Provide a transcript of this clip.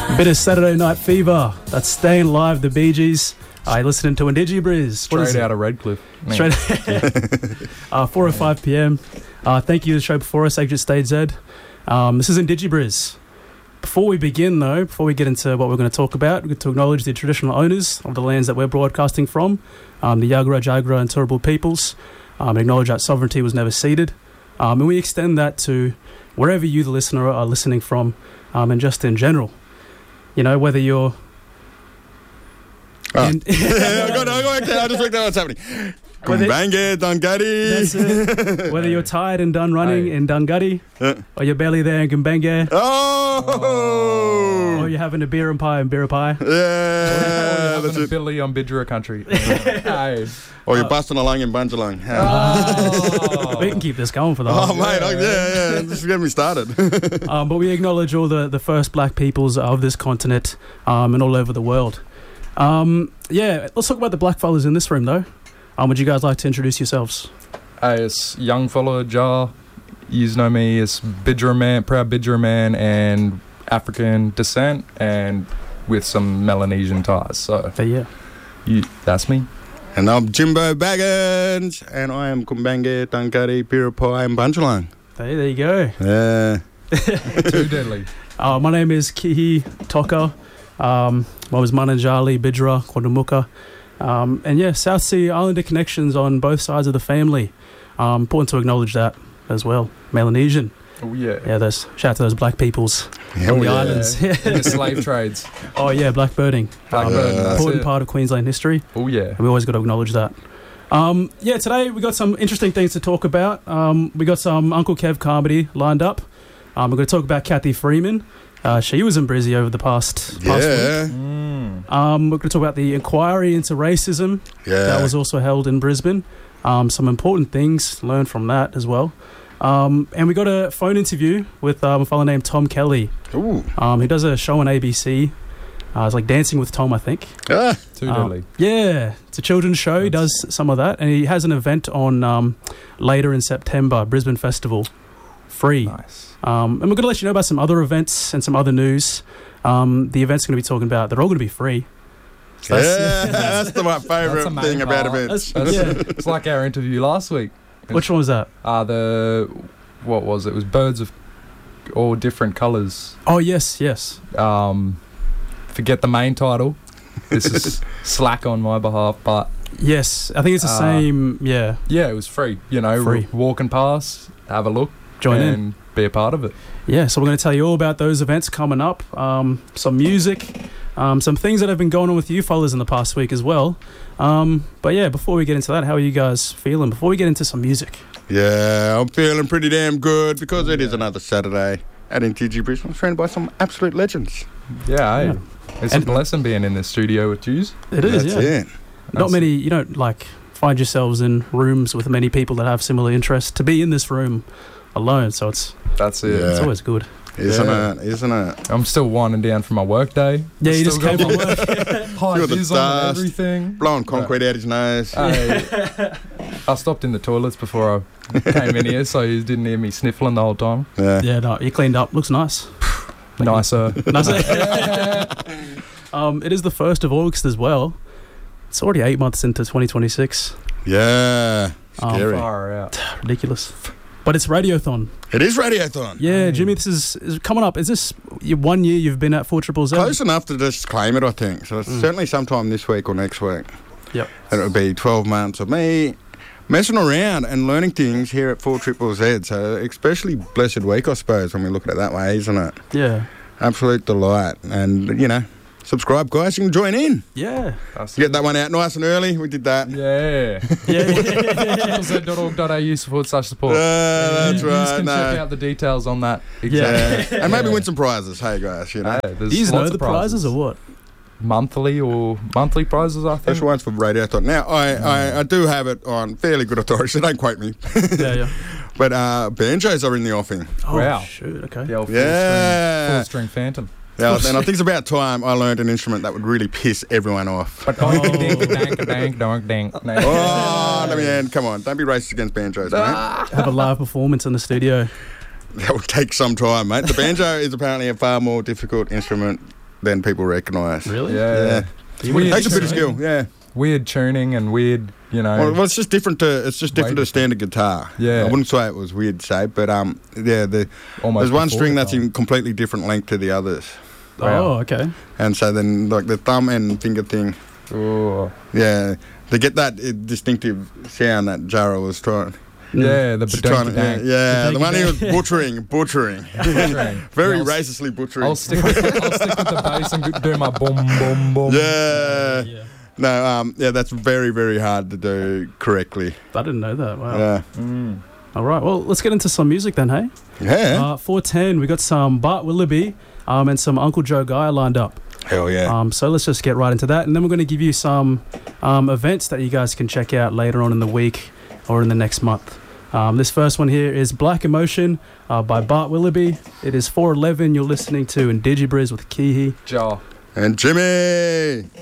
Bit of Saturday Night Fever. That's Staying Live, the Bee Gees. You're listening to IndigiBriz. Straight out of Redcliffe. Straight 4 or 5 p.m. Thank you to the show before us, Exit Stage Z. This is IndigiBriz. Before we begin, though, before we get into what we're going to talk about, we're going to acknowledge the traditional owners of the lands that we're broadcasting from, the Yagara, Jagra and Turrbal peoples, and acknowledge that sovereignty was never ceded. And we extend that to wherever you, the listener, are listening from, and just in general. You know, whether you're... I just worked out what's happening. Kumbange, Dungari. That's it. Whether you're tired and done running in Dungari, or you're barely there in Kumbange, or you're having a beer and pie in Biripai. Yeah, that's it. Billy on Bidgera country. Or you're busting along in Bunjalung. We can keep this going for the whole mate, yeah. Just get me started. But we acknowledge all the first black peoples of this continent and all over the world. Let's talk about the black fellas in this room, though. Would you guys like to introduce yourselves? It's young fella Jar. You know me as Bidgera man, proud Bidgera man, and African descent, and with some Melanesian ties. So that's me. And I'm Jimbo Baggins, and I am Kumbange, Dungari, Biripai, and Bunjalung. Hey, there you go. Yeah. Too deadly. My name is Kihi Toka. I was Mananjali, Bidgera, Quandumuka. South Sea Islander connections on both sides of the family. Important to acknowledge that as well. Melanesian. Oh, yeah. Yeah, shout out to those black peoples on the islands. And the slave trades. Oh, yeah, blackbirding. Important part of Queensland history. Oh, yeah. And we always got to acknowledge that. Today we got some interesting things to talk about. We got some Uncle Kev comedy lined up. We're going to talk about Kathy Freeman. She was in Brizzy over the past week. We're going to talk about the inquiry into racism that was also held in Brisbane. Some important things learned from that as well. And we got a phone interview with a fellow named Tom Kelly. Ooh. He does a show on ABC. It's like Dancing with Tom, I think. Too deadly. Yeah, it's a children's show. He does some of that. And he has an event on later in September, Brisbane Festival. Free. Nice. And we're going to let you know about some other events and some other news. The events going to be talking about, they're all going to be free. So that's my favourite thing about events. It's like our interview last week. Which one was that? What was it? It was birds of all different colours. Oh, yes. Forget the main title. This is slack on my behalf, but... Yes, I think it's the same, Yeah, it was free. You know, free. Walking past, have a look. Join in. Be a part of it. Yeah, so we're going to tell you all about those events coming up, some music, some things that have been going on with you fellas in the past week as well. Before we get into that, how are you guys feeling? Before we get into some music. Yeah, I'm feeling pretty damn good because it is another Saturday at IndigiBriz. I'm surrounded by some absolute legends. Yeah. It's a blessing being in this studio with Jews. It is, That's it. Not many, you don't find yourselves in rooms with many people that have similar interests to be in this room alone, so that's it. It's always good, isn't it? I'm still winding down from my work day. Yeah, you just came from work. High vis on everything, blowing concrete out his nose. I stopped in the toilets before I came in here, so you didn't hear me sniffling the whole time. No, you cleaned up. Looks nice. Nicer. It is the 1st of August as well. It's already 8 months into 2026. Yeah, scary. Far out. Ridiculous. But it's Radiothon. It is Radiothon. Yeah, Jimmy, this is coming up. Is this 1 year you've been at 4ZZZ? Close enough to just claim it, I think. So it's certainly sometime this week or next week. Yep. And it'll be 12 months of me messing around and learning things here at 4ZZZ. So especially blessed week, I suppose, when we look at it that way, isn't it? Yeah. Absolute delight. And, subscribe, guys. You can join in. Yeah. Get that one out nice and early. We did that. Yeah. .org.au/support. That's right. You can check out the details on that. Exactly. And maybe win some prizes. Hey, guys, Do you know the prizes or what? Monthly prizes, I think. Special ones for Radiothon. Now, I do have it on fairly good authority, so don't quote me. Yeah. But banjos are in the offing. Oh, wow. Shoot, okay. The old full string Phantom. Yeah, and I think it's about time I learned an instrument that would really piss everyone off. Oh, man, come on. Don't be racist against banjos, mate. Have a live performance in the studio. That would take some time, mate. The banjo is apparently a far more difficult instrument then people recognise. Really? Yeah. It takes a bit of skill, yeah. Weird tuning and weird, you know. Well, it's just different to standard guitar. Yeah. I wouldn't say it was weird shape, but there's one string that's in completely different length to the others. Wow. Oh, okay. And so then like the thumb and finger thing. Oh. Yeah. To get that distinctive sound that Jarrah was trying. Yeah, the the one he was butchering. Very racistly butchering. I'll stick with the bass and do my boom, boom, boom. Yeah. No, that's very, very hard to do correctly. I didn't know that. Wow. Yeah. All right, well, let's get into some music then, hey? Yeah. 410, we got some Bart Willoughby and some Uncle Joe Guy lined up. Hell yeah. So let's just get right into that, and then we're going to give you some events that you guys can check out later on in the week or in the next month. This first one here is Black Emotion by Bart Willoughby. It is 4:11. You're listening to IndigiBriz with Kihi, Jar, and Jimmy.